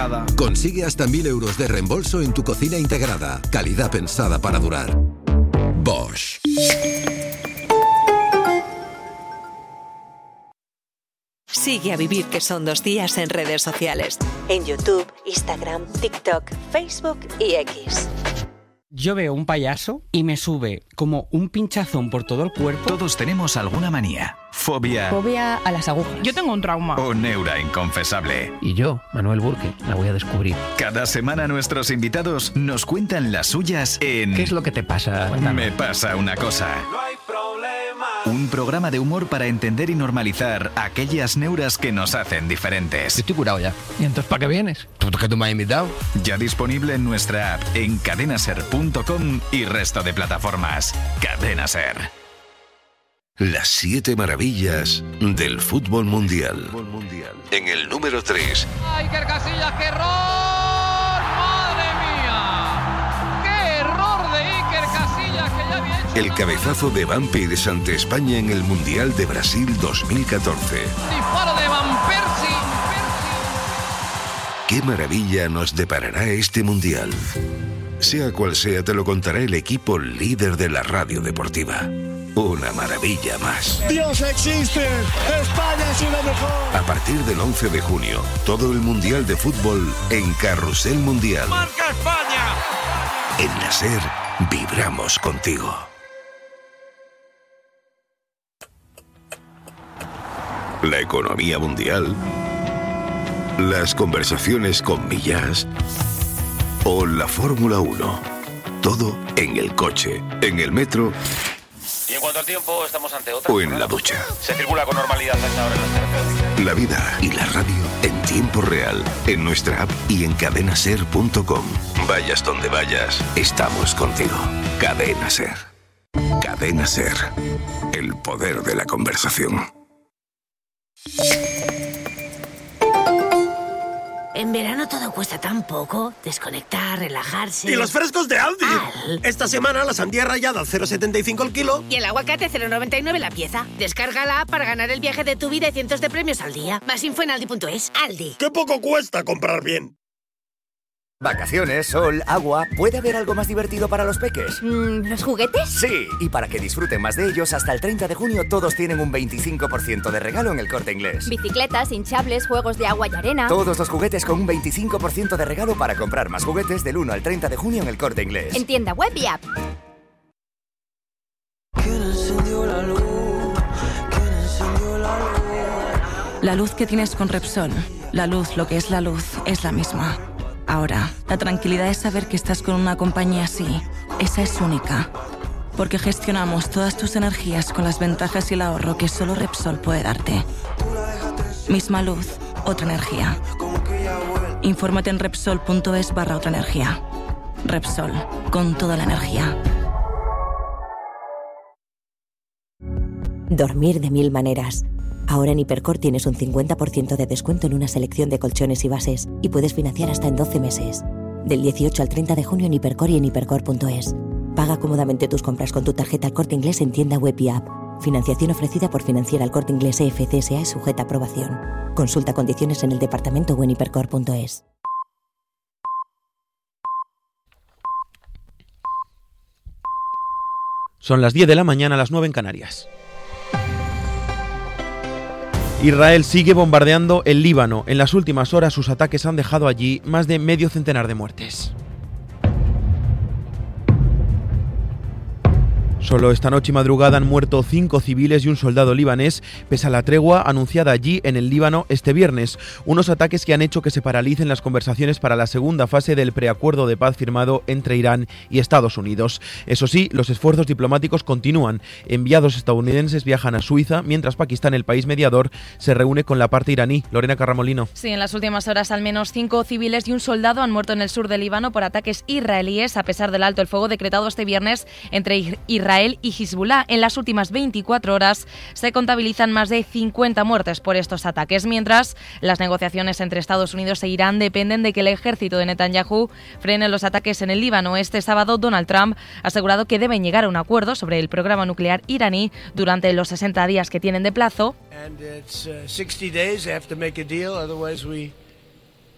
integrada. Consigue hasta 1.000 euros de reembolso en tu cocina integrada. Calidad pensada para durar. Bosch. Sigue a Vivir que son 2 días en redes sociales. En YouTube, Instagram, TikTok, Facebook y X. Yo veo un payaso y me sube como un pinchazón por todo el cuerpo. Todos tenemos alguna manía. Fobia. Fobia a las agujas. Yo tengo un trauma. O neura inconfesable. Y yo, Manuel Burke, la voy a descubrir. Cada semana nuestros invitados nos cuentan las suyas en... ¿Qué es lo que te pasa? Cuéntame. Me pasa una cosa. No hay problema. Un programa de humor para entender y normalizar aquellas neuras que nos hacen diferentes. Yo estoy curado ya. ¿Y entonces para qué vienes? ¿Que tú me has invitado? Ya disponible en nuestra app, en cadenaser.com y resto de plataformas. Cadena Ser. Las 7 maravillas del fútbol mundial. En el número 3. Iker Casillas, ¡qué error! ¡Madre mía! ¡Qué error de Iker Casillas que ya había hecho! El cabezazo de Vampe y de Santa España en el Mundial de Brasil 2014. Disparo de Van Persie. ¿Qué maravilla nos deparará este Mundial? Sea cual sea, te lo contará el equipo líder de la radio deportiva. Una maravilla más. ¡Dios existe! ¡España es una mejor! A partir del 11 de junio, todo el Mundial de Fútbol en Carrusel Mundial. ¡Marca España! En la SER, vibramos contigo. La economía mundial, las conversaciones con Millás o la Fórmula 1. Todo en el coche, en el metro... Y en cuanto al tiempo, estamos ante otra... o en la ducha. Se circula con normalidad a esta hora en las carreteras. La vida y la radio en tiempo real, en nuestra app y en cadenaser.com. Vayas donde vayas, estamos contigo. Cadena Ser. Cadena Ser. El poder de la conversación. En verano todo cuesta tan poco. Desconectar, relajarse... ¡Y los frescos de Aldi! Esta semana la sandía rallada al 0,75 el kilo. Y el aguacate 0,99 la pieza. Descárgala para ganar el viaje de tu vida y cientos de premios al día. Más info en aldi.es. Aldi. ¡Qué poco cuesta comprar bien! Vacaciones, sol, agua... ¿Puede haber algo más divertido para los peques? ¿Los juguetes? Sí, y para que disfruten más de ellos, hasta el 30 de junio todos tienen un 25% de regalo en El Corte Inglés. Bicicletas, hinchables, juegos de agua y arena... Todos los juguetes con un 25% de regalo para comprar más juguetes del 1 al 30 de junio en El Corte Inglés. En tienda web y app. La luz que tienes con Repsol, la luz, lo que es la luz, es la misma. Ahora, la tranquilidad es saber que estás con una compañía así. Esa es única. Porque gestionamos todas tus energías con las ventajas y el ahorro que solo Repsol puede darte. Misma luz, otra energía. Infórmate en Repsol.es/otra energía. Repsol, con toda la energía. Dormir de 1000 maneras. Ahora en Hipercor tienes un 50% de descuento en una selección de colchones y bases y puedes financiar hasta en 12 meses. Del 18 al 30 de junio en Hipercor y en hipercor.es. Paga cómodamente tus compras con tu tarjeta El Corte Inglés en tienda web y app. Financiación ofrecida por Financiera El Corte Inglés EFC S.A. y sujeta a aprobación. Consulta condiciones en el departamento o en hipercor.es. Son las 10 de la mañana, las 9 en Canarias. Israel sigue bombardeando el Líbano. En las últimas horas sus ataques han dejado allí más de medio centenar de muertes. Solo esta noche y madrugada han muerto 5 civiles y un soldado libanés, pese a la tregua anunciada allí en el Líbano este viernes. Unos ataques que han hecho que se paralicen las conversaciones para la segunda fase del preacuerdo de paz firmado entre Irán y Estados Unidos. Eso sí, los esfuerzos diplomáticos continúan. Enviados estadounidenses viajan a Suiza, mientras Pakistán, el país mediador, se reúne con la parte iraní. Lorena Carramolino. Sí, en las últimas horas al menos 5 civiles y un soldado han muerto en el sur del Líbano por ataques israelíes, a pesar del alto el fuego decretado este viernes entre Israel y Hezbollah. En las últimas 24 horas se contabilizan más de 50 muertes por estos ataques, mientras las negociaciones entre Estados Unidos e Irán dependen de que el ejército de Netanyahu frene los ataques en el Líbano. Este sábado Donald Trump ha asegurado que deben llegar a un acuerdo sobre el programa nuclear iraní durante los 60 días que tienen de plazo.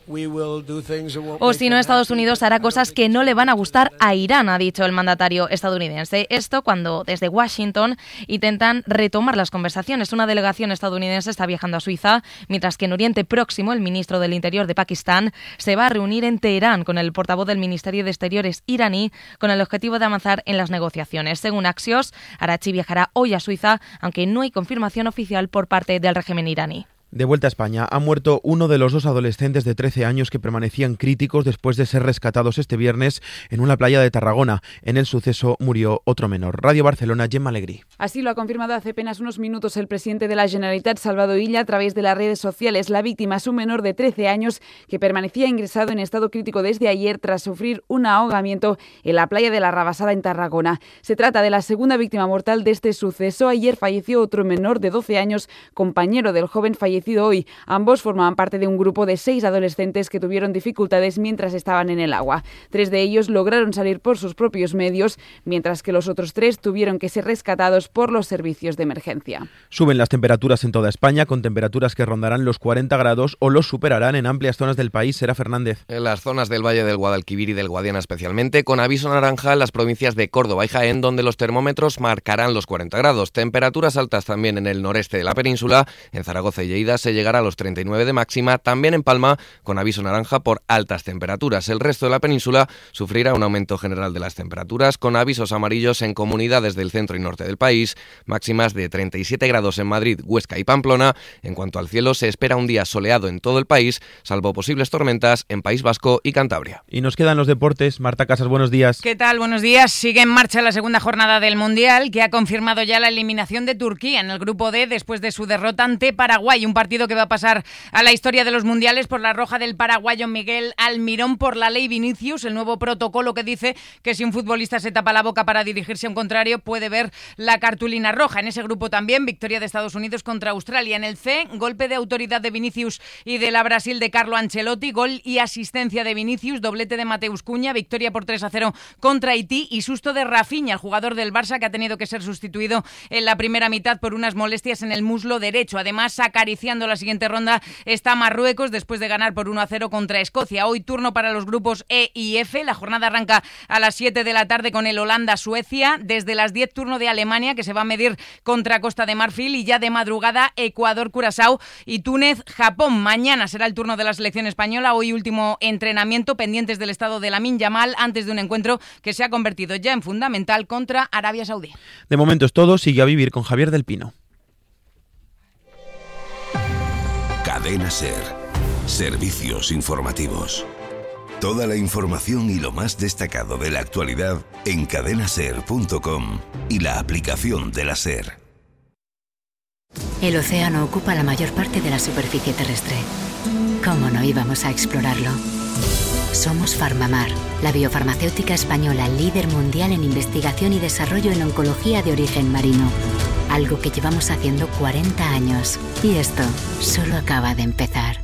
O si no, Estados Unidos hará cosas que no le van a gustar a Irán, ha dicho el mandatario estadounidense. Esto cuando desde Washington intentan retomar las conversaciones. Una delegación estadounidense está viajando a Suiza, mientras que en Oriente Próximo el ministro del Interior de Pakistán se va a reunir en Teherán con el portavoz del Ministerio de Exteriores iraní con el objetivo de avanzar en las negociaciones. Según Axios, Araghchi viajará hoy a Suiza, aunque no hay confirmación oficial por parte del régimen iraní. De vuelta a España, ha muerto uno de los dos adolescentes de 13 años que permanecían críticos después de ser rescatados este viernes en una playa de Tarragona. En el suceso murió otro menor. Radio Barcelona, Gemma Alegrí. Así lo ha confirmado hace apenas unos minutos el presidente de la Generalitat, Salvador Illa, a través de las redes sociales. La víctima es un menor de 13 años que permanecía ingresado en estado crítico desde ayer tras sufrir un ahogamiento en la playa de la Rabasada en Tarragona. Se trata de la segunda víctima mortal de este suceso. Ayer falleció otro menor de 12 años, compañero del joven fallecido hoy. Ambos formaban parte de un grupo de 6 adolescentes que tuvieron dificultades mientras estaban en el agua. 3 de ellos lograron salir por sus propios medios, mientras que los otros 3 tuvieron que ser rescatados por los servicios de emergencia. Suben las temperaturas en toda España, con temperaturas que rondarán los 40 grados o los superarán en amplias zonas del país. Será Fernández. En las zonas del Valle del Guadalquivir y del Guadiana especialmente, con aviso naranja en las provincias de Córdoba y Jaén, donde los termómetros marcarán los 40 grados. Temperaturas altas también en el noreste de la península, en Zaragoza y Lleida se llegará a los 39 de máxima, también en Palma con aviso naranja por altas temperaturas. El resto de la península sufrirá un aumento general de las temperaturas con avisos amarillos en comunidades del centro y norte del país, máximas de 37 grados en Madrid, Huesca y Pamplona. En cuanto al cielo, se espera un día soleado en todo el país, salvo posibles tormentas en País Vasco y Cantabria. Y nos quedan los deportes. Marta Casas, buenos días. ¿Qué tal? Buenos días. Sigue en marcha la segunda jornada del Mundial, que ha confirmado ya la eliminación de Turquía en el grupo D después de su derrota ante Paraguay, un partido que va a pasar a la historia de los mundiales por la roja del paraguayo Miguel Almirón por la ley Vinicius, el nuevo protocolo que dice que si un futbolista se tapa la boca para dirigirse a un contrario puede ver la cartulina roja. En ese grupo también victoria de Estados Unidos contra Australia. En el C, golpe de autoridad de Vinicius y de la Brasil de Carlo Ancelotti, gol y asistencia de Vinicius, doblete de Mateus Cunha, victoria por 3-0 contra Haití y susto de Rafinha, el jugador del Barça que ha tenido que ser sustituido en la primera mitad por unas molestias en el muslo derecho. Además, acariciando la siguiente ronda está Marruecos después de ganar por 1-0 contra Escocia. Hoy turno para los grupos E y F. La jornada arranca a las 7 de la tarde con el Holanda-Suecia. Desde las 10 turno de Alemania, que se va a medir contra Costa de Marfil, y ya de madrugada Ecuador-Curazao y Túnez-Japón. Mañana será el turno de la selección española. Hoy último entrenamiento, pendientes del estado de Lamine Yamal antes de un encuentro que se ha convertido ya en fundamental contra Arabia Saudí. De momento es todo. Sigue a vivir con Javier del Pino. Cadena SER. Servicios informativos. Toda la información y lo más destacado de la actualidad en cadenaser.com y la aplicación de la SER. El océano ocupa la mayor parte de la superficie terrestre. ¿Cómo no íbamos a explorarlo? Somos Farmamar, la biofarmacéutica española líder mundial en investigación y desarrollo en oncología de origen marino. Algo que llevamos haciendo 40 años. Y esto solo acaba de empezar.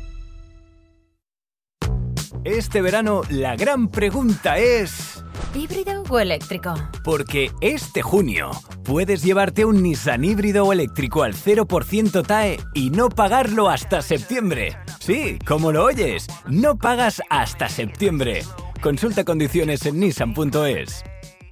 Este verano la gran pregunta es... ¿híbrido o eléctrico? Porque este junio puedes llevarte un Nissan híbrido o eléctrico al 0% TAE y no pagarlo hasta septiembre. Sí, como lo oyes, no pagas hasta septiembre. Consulta condiciones en nissan.es.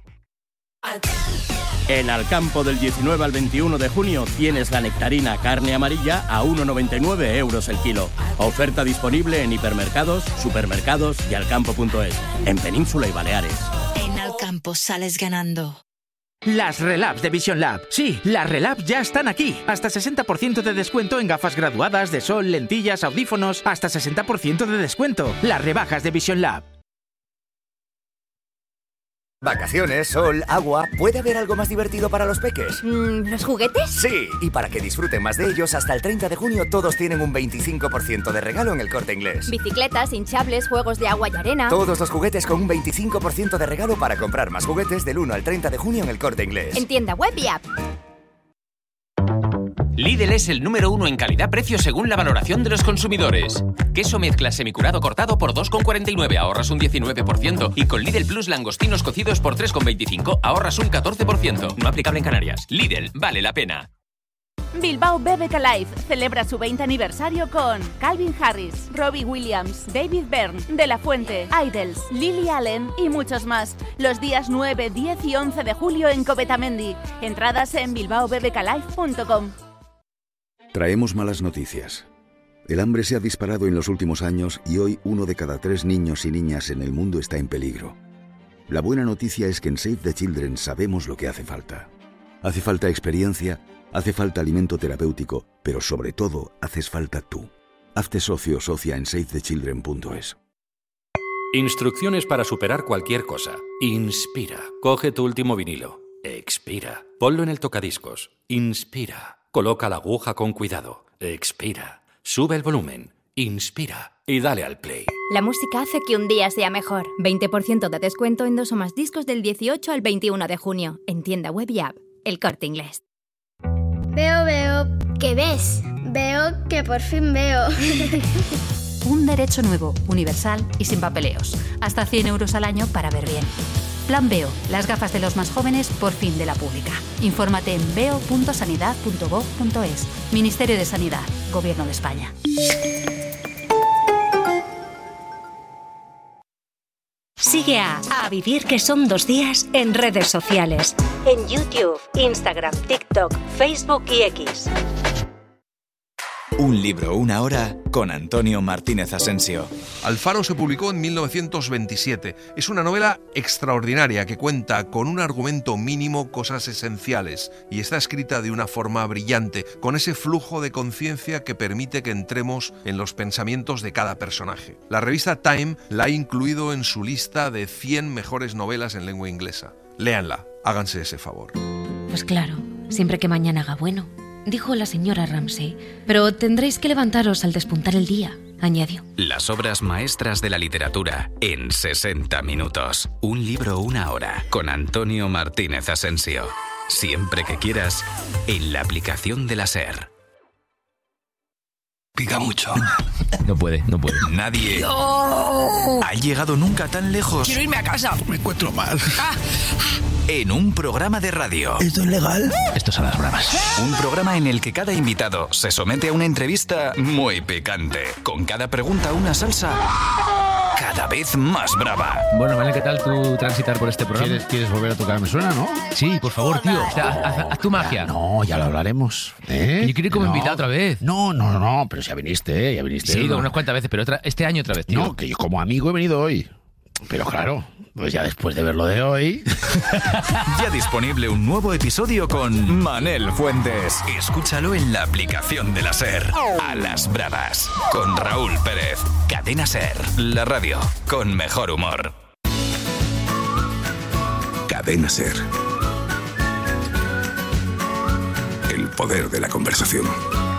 En Alcampo del 19 al 21 de junio tienes la nectarina carne amarilla a 1,99 euros el kilo. Oferta disponible en hipermercados, supermercados y alcampo.es. En Península y Baleares. En Alcampo sales ganando. Las Relabs de Vision Lab. Sí, las Relabs ya están aquí. Hasta 60% de descuento en gafas graduadas de sol, lentillas, audífonos. Hasta 60% de descuento. Las rebajas de Vision Lab. Vacaciones, sol, agua... ¿Puede haber algo más divertido para los peques? ¿Los juguetes? Sí, y para que disfruten más de ellos, hasta el 30 de junio todos tienen un 25% de regalo en El Corte Inglés. Bicicletas, hinchables, juegos de agua y arena... Todos los juguetes con un 25% de regalo para comprar más juguetes del 1 al 30 de junio en El Corte Inglés. En tienda web y app. Lidl es el número 1 en calidad-precio según la valoración de los consumidores. Queso mezcla semicurado cortado por 2,49, ahorras un 19%. Y con Lidl Plus langostinos cocidos por 3,25, ahorras un 14%. No aplicable en Canarias. Lidl, vale la pena. Bilbao BBK Live celebra su 20 aniversario con Calvin Harris, Robbie Williams, David Byrne, De La Fuente, Idols, Lily Allen y muchos más. Los días 9, 10 y 11 de julio en Covetamendi. Entradas en bilbaobbklive.com. Traemos malas noticias. El hambre se ha disparado en los últimos años y hoy 1 de cada 3 niños y niñas en el mundo está en peligro. La buena noticia es que en Save the Children sabemos lo que hace falta. Hace falta experiencia, hace falta alimento terapéutico, pero sobre todo haces falta tú. Hazte socio o socia en savethechildren.es. Instrucciones para superar cualquier cosa. Inspira. Coge tu último vinilo. Expira. Ponlo en el tocadiscos. Inspira. Coloca la aguja con cuidado. Expira. Sube el volumen. Inspira. Y dale al play. La música hace que un día sea mejor. 20% de descuento en 2 o más discos del 18 al 21 de junio. En tienda web y app. El Corte Inglés. Veo. ¿Qué ves? Veo que por fin veo. Un derecho nuevo, universal y sin papeleos. Hasta 100 euros al año para ver bien. Plan Veo, las gafas de los más jóvenes por fin de la pública. Infórmate en veo.sanidad.gov.es. Ministerio de Sanidad, Gobierno de España. Sigue a Vivir que son 2 días en redes sociales. En YouTube, Instagram, TikTok, Facebook y X. Un libro, una hora, con Antonio Martínez Asensio. Alfaro se publicó en 1927. Es una novela extraordinaria que cuenta con un argumento mínimo cosas esenciales y está escrita de una forma brillante, con ese flujo de conciencia que permite que entremos en los pensamientos de cada personaje. La revista Time la ha incluido en su lista de 100 mejores novelas en lengua inglesa. Léanla, háganse ese favor. Pues claro, siempre que mañana haga bueno, dijo la señora Ramsay, pero tendréis que levantaros al despuntar el día, añadió. Las obras maestras de la literatura en 60 minutos. Un libro, una hora, con Antonio Martínez Asensio. Siempre que quieras, en la aplicación de la SER. Pica mucho. No puede. Nadie ha llegado nunca tan lejos. Quiero irme a casa. Me encuentro mal. En un programa de radio. ¿Esto es legal? Estos son las bravas. Un programa en el que cada invitado se somete a una entrevista muy picante. Con cada pregunta una salsa cada vez más brava. Bueno, vale, ¿qué tal tú transitar por este programa? ¿Quieres volver a tocar? ¿Me suena, no? Sí, por favor, tío. Haz tu magia. No, ya lo hablaremos. Yo quiero ir como invitado otra vez. No, pero ya viniste. Sí, unas cuantas veces, pero este año otra vez, tío. No, que yo como amigo he venido hoy. Pero claro, pues ya después de ver lo de hoy... Ya disponible un nuevo episodio con Manel Fuentes. Escúchalo en la aplicación de la SER. A las bravas, con Raúl Pérez. Cadena SER, la radio con mejor humor. Cadena SER. El poder de la conversación.